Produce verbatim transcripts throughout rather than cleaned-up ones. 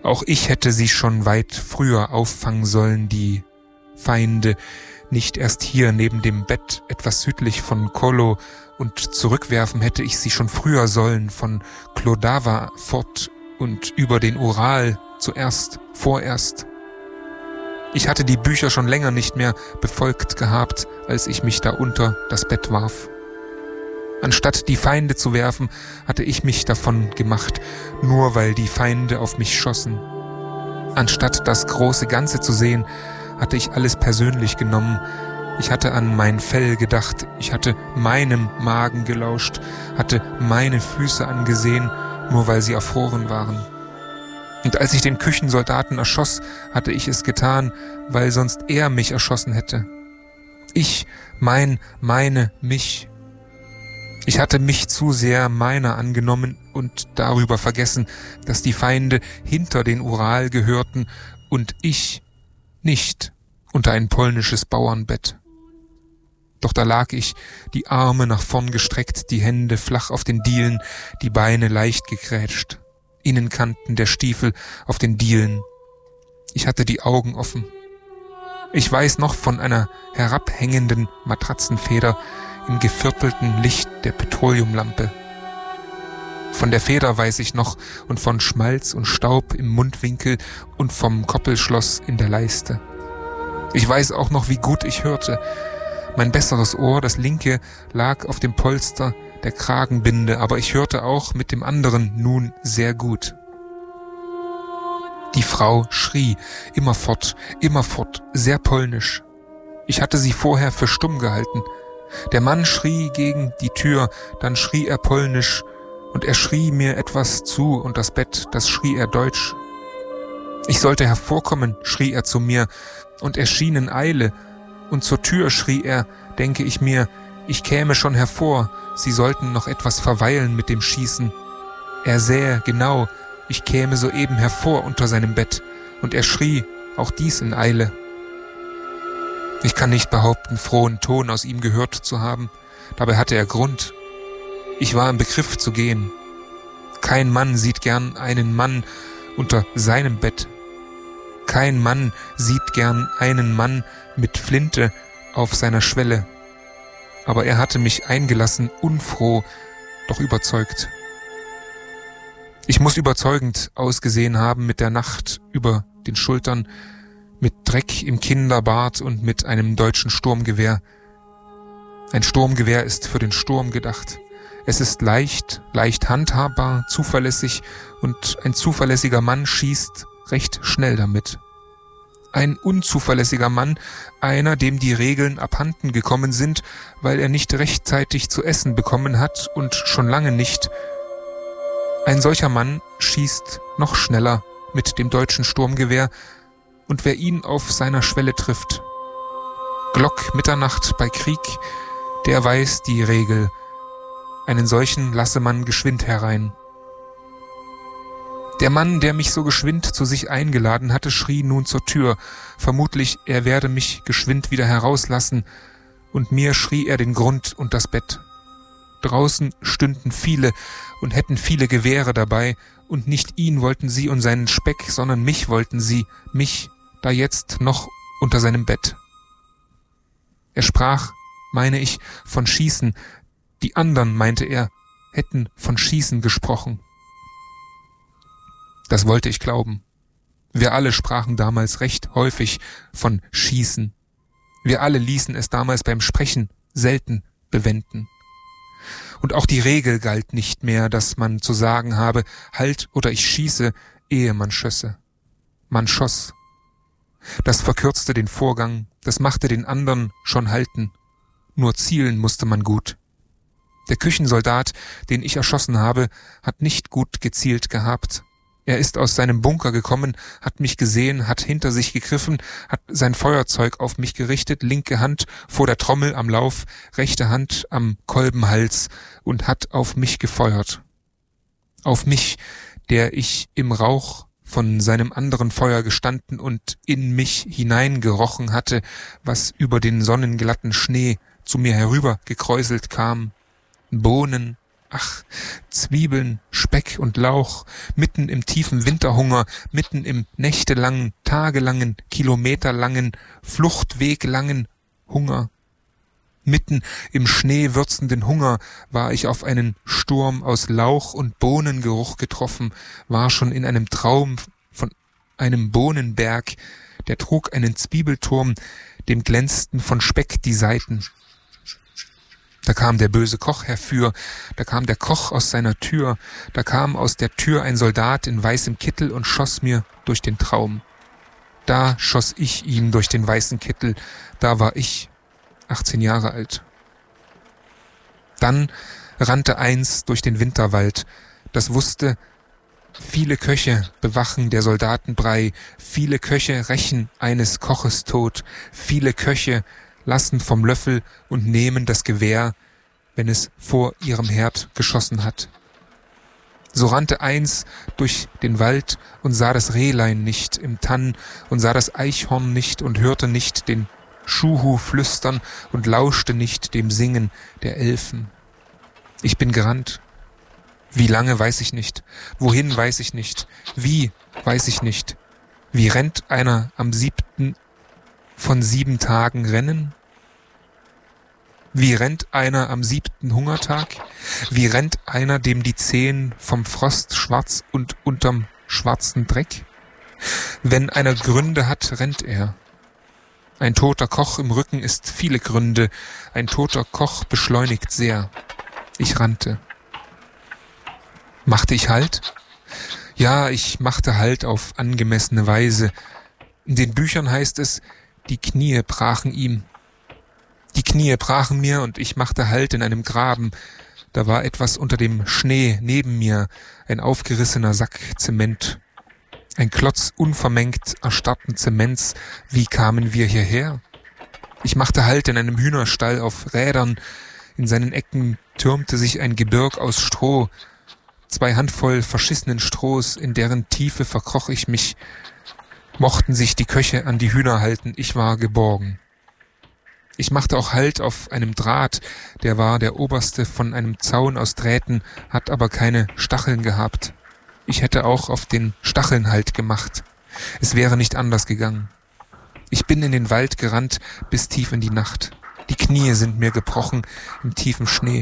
Auch ich hätte sie schon weit früher auffangen sollen, die Feinde, nicht erst hier neben dem Bett, etwas südlich von Kolo, und zurückwerfen hätte ich sie schon früher sollen, von Klodava fort und über den Ural, zuerst, vorerst. Ich hatte die Bücher schon länger nicht mehr befolgt gehabt, als ich mich da unter das Bett warf. Anstatt die Feinde zu werfen, hatte ich mich davon gemacht, nur weil die Feinde auf mich schossen. Anstatt das große Ganze zu sehen, hatte ich alles persönlich genommen. Ich hatte an mein Fell gedacht, ich hatte meinem Magen gelauscht, hatte meine Füße angesehen, nur weil sie erfroren waren. Und als ich den Küchensoldaten erschoss, hatte ich es getan, weil sonst er mich erschossen hätte. Ich, mein, meine, mich. Ich hatte mich zu sehr meiner angenommen und darüber vergessen, dass die Feinde hinter den Ural gehörten und ich nicht unter ein polnisches Bauernbett. Doch da lag ich, die Arme nach vorn gestreckt, die Hände flach auf den Dielen, die Beine leicht gegrätscht, Innenkanten der Stiefel auf den Dielen. Ich hatte die Augen offen. Ich weiß noch von einer herabhängenden Matratzenfeder im geviertelten Licht der Petroleumlampe. Von der Feder weiß ich noch und von Schmalz und Staub im Mundwinkel und vom Koppelschloss in der Leiste. Ich weiß auch noch, wie gut ich hörte. Mein besseres Ohr, das linke, lag auf dem Polster der Kragenbinde, aber ich hörte auch mit dem anderen nun sehr gut. Die Frau schrie, immerfort, immerfort, sehr polnisch. Ich hatte sie vorher für stumm gehalten. Der Mann schrie gegen die Tür, dann schrie er polnisch, und er schrie mir etwas zu, und das Bett, das schrie er deutsch. Ich sollte hervorkommen, schrie er zu mir, und er schien in Eile, und zur Tür schrie er, denke ich mir, ich käme schon hervor, sie sollten noch etwas verweilen mit dem Schießen. Er sähe genau, ich käme soeben hervor unter seinem Bett, und er schrie, auch dies in Eile. Ich kann nicht behaupten, frohen Ton aus ihm gehört zu haben, dabei hatte er Grund. Ich war im Begriff zu gehen. Kein Mann sieht gern einen Mann unter seinem Bett. Kein Mann sieht gern einen Mann mit Flinte auf seiner Schwelle. Aber er hatte mich eingelassen, unfroh, doch überzeugt. Ich muss überzeugend ausgesehen haben mit der Nacht über den Schultern, mit Dreck im Kinderbart und mit einem deutschen Sturmgewehr. Ein Sturmgewehr ist für den Sturm gedacht. Es ist leicht, leicht handhabbar, zuverlässig, und ein zuverlässiger Mann schießt recht schnell damit. Ein unzuverlässiger Mann, einer, dem die Regeln abhanden gekommen sind, weil er nicht rechtzeitig zu essen bekommen hat und schon lange nicht. Ein solcher Mann schießt noch schneller mit dem deutschen Sturmgewehr, und wer ihn auf seiner Schwelle trifft, Glock Mitternacht bei Krieg, der weiß die Regel. Einen solchen lasse man geschwind herein. Der Mann, der mich so geschwind zu sich eingeladen hatte, schrie nun zur Tür. Vermutlich, er werde mich geschwind wieder herauslassen, und mir schrie er den Grund und das Bett. Draußen stünden viele und hätten viele Gewehre dabei, und nicht ihn wollten sie und seinen Speck, sondern mich wollten sie, mich, da jetzt noch unter seinem Bett. Er sprach, meine ich, von Schießen, die anderen, meinte er, hätten von Schießen gesprochen. Das wollte ich glauben. Wir alle sprachen damals recht häufig von Schießen. Wir alle ließen es damals beim Sprechen selten bewenden. Und auch die Regel galt nicht mehr, dass man zu sagen habe, halt oder ich schieße, ehe man schösse. Man schoss. Das verkürzte den Vorgang, das machte den anderen schon halten. Nur zielen musste man gut. Der Küchensoldat, den ich erschossen habe, hat nicht gut gezielt gehabt. Er ist aus seinem Bunker gekommen, hat mich gesehen, hat hinter sich gegriffen, hat sein Feuerzeug auf mich gerichtet, linke Hand vor der Trommel am Lauf, rechte Hand am Kolbenhals, und hat auf mich gefeuert. Auf mich, der ich im Rauch von seinem anderen Feuer gestanden und in mich hineingerochen hatte, was über den sonnenglatten Schnee zu mir herüber gekräuselt kam. Bohnen, Ach, Zwiebeln, Speck und Lauch, mitten im tiefen Winterhunger, mitten im nächtelangen, tagelangen, kilometerlangen, fluchtweglangen Hunger. Mitten im schneewürzenden Hunger war ich auf einen Sturm aus Lauch und Bohnengeruch getroffen, war schon in einem Traum von einem Bohnenberg, der trug einen Zwiebelturm, dem glänzten von Speck die Seiten. Da kam der böse Koch herfür, da kam der Koch aus seiner Tür, da kam aus der Tür ein Soldat in weißem Kittel und schoss mir durch den Traum. Da schoss ich ihm durch den weißen Kittel, da war ich achtzehn Jahre alt. Dann rannte eins durch den Winterwald, das wusste, viele Köche bewachen der Soldaten Brei, viele Köche rächen eines Koches Tod, viele Köche lassen vom Löffel und nehmen das Gewehr, wenn es vor ihrem Herd geschossen hat. So rannte eins durch den Wald und sah das Rehlein nicht im Tann und sah das Eichhorn nicht und hörte nicht den Schuhu flüstern und lauschte nicht dem Singen der Elfen. Ich bin gerannt. Wie lange, weiß ich nicht. Wohin, weiß ich nicht. Wie, weiß ich nicht. Wie rennt einer am siebten von sieben Tagen Rennen? Wie rennt einer am siebten Hungertag? Wie rennt einer, dem die Zehen vom Frost schwarz und unterm schwarzen Dreck? Wenn einer Gründe hat, rennt er. Ein toter Koch im Rücken ist viele Gründe. Ein toter Koch beschleunigt sehr. Ich rannte. Machte ich Halt? Ja, ich machte Halt auf angemessene Weise. In den Büchern heißt es, die Knie brachen ihm. Die Knie brachen mir und ich machte Halt in einem Graben. Da war etwas unter dem Schnee neben mir, ein aufgerissener Sack Zement. Ein Klotz unvermengt erstarrten Zements. Wie kamen wir hierher? Ich machte Halt in einem Hühnerstall auf Rädern. In seinen Ecken türmte sich ein Gebirg aus Stroh. Zwei Handvoll verschissenen Strohs, in deren Tiefe verkroch ich mich. Mochten sich die Köche an die Hühner halten, ich war geborgen. Ich machte auch Halt auf einem Draht, der war der oberste von einem Zaun aus Drähten, hat aber keine Stacheln gehabt. Ich hätte auch auf den Stacheln Halt gemacht. Es wäre nicht anders gegangen. Ich bin in den Wald gerannt bis tief in die Nacht. Die Knie sind mir gebrochen im tiefen Schnee.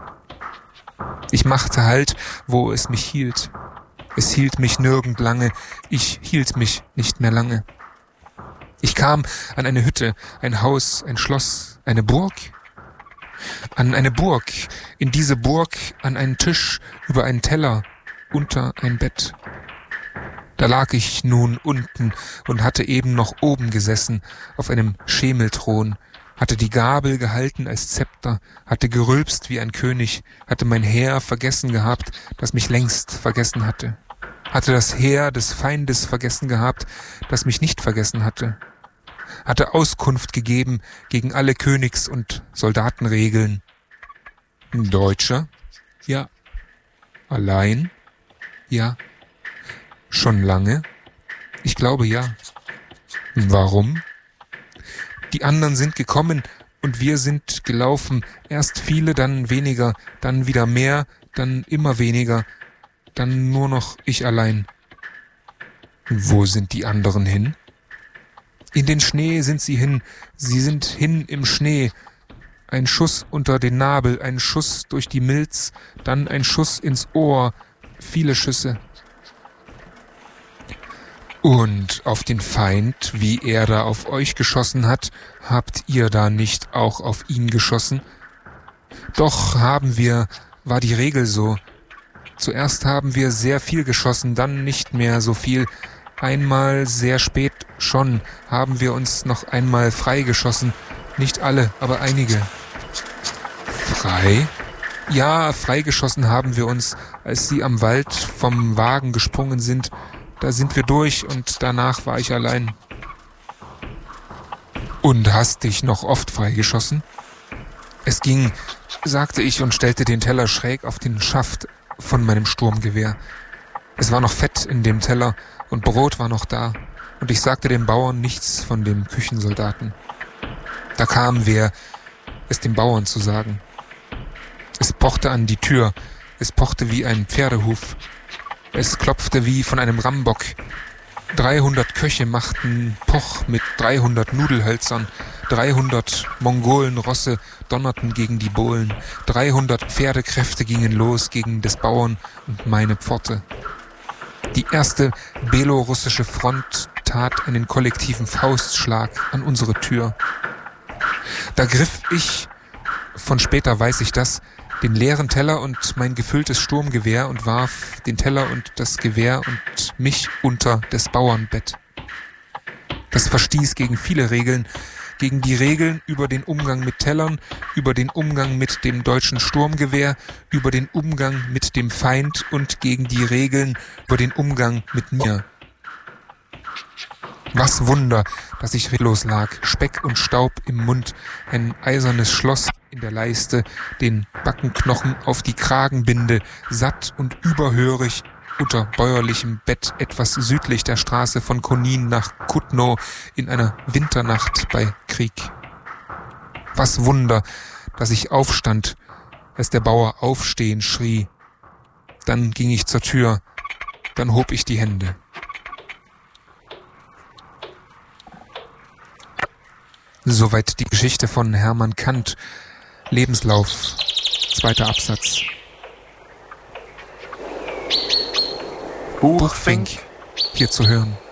Ich machte Halt, wo es mich hielt. Es hielt mich nirgend lange, ich hielt mich nicht mehr lange. Ich kam an eine Hütte, ein Haus, ein Schloss, eine Burg. An eine Burg, in diese Burg, an einen Tisch, über einen Teller, unter ein Bett. Da lag ich nun unten und hatte eben noch oben gesessen, auf einem Schemelthron, hatte die Gabel gehalten als Zepter, hatte gerülpst wie ein König, hatte mein Heer vergessen gehabt, das mich längst vergessen hatte. Hatte das Heer des Feindes vergessen gehabt, das mich nicht vergessen hatte. Hatte Auskunft gegeben gegen alle Königs- und Soldatenregeln. Ein Deutscher? Ja. Allein? Ja. Schon lange? Ich glaube ja. Warum? Die anderen sind gekommen und wir sind gelaufen. Erst viele, dann weniger, dann wieder mehr, dann immer weniger, dann nur noch ich allein. Wo sind die anderen hin? In den Schnee sind sie hin, sie sind hin im Schnee. Ein Schuss unter den Nabel, ein Schuss durch die Milz, dann ein Schuss ins Ohr, viele Schüsse. Und auf den Feind, wie er da auf euch geschossen hat, habt ihr da nicht auch auf ihn geschossen? Doch haben wir, war die Regel so. Zuerst haben wir sehr viel geschossen, dann nicht mehr so viel. Einmal sehr spät schon haben wir uns noch einmal freigeschossen. Nicht alle, aber einige. Frei? Ja, freigeschossen haben wir uns, als sie am Wald vom Wagen gesprungen sind. Da sind wir durch und danach war ich allein. Und hast dich noch oft freigeschossen? Es ging, sagte ich und stellte den Teller schräg auf den Schaft von meinem Sturmgewehr. Es war noch Fett in dem Teller und Brot war noch da und ich sagte dem Bauern nichts von dem Küchensoldaten. Da kam wer, es dem Bauern zu sagen. Es pochte an die Tür. Es pochte wie ein Pferdehuf. Es klopfte wie von einem Rambock. Dreihundert Köche machten Poch mit dreihundert Nudelhölzern. Dreihundert Mongolenrosse donnerten gegen die Bohlen. Dreihundert Pferdekräfte gingen los gegen des Bauern und meine Pforte. Die erste belorussische Front tat einen kollektiven Faustschlag an unsere Tür. Da griff ich, von später weiß ich das, den leeren Teller und mein gefülltes Sturmgewehr und warf den Teller und das Gewehr und mich unter des Bauern Bett. Das verstieß gegen viele Regeln, gegen die Regeln über den Umgang mit Tellern, über den Umgang mit dem deutschen Sturmgewehr, über den Umgang mit dem Feind und gegen die Regeln über den Umgang mit mir. Was Wunder, dass ich reglos lag, Speck und Staub im Mund, ein eisernes Schloss in der Leiste, den Backenknochen auf die Kragenbinde, satt und überhörig unter bäuerlichem Bett etwas südlich der Straße von Konin nach Kutno in einer Winternacht bei Krieg. Was Wunder, dass ich aufstand, als der Bauer aufstehen schrie. Dann ging ich zur Tür, dann hob ich die Hände. Soweit die Geschichte von Hermann Kant, Lebenslauf, zweiter Absatz. Buchfink, hier zu hören.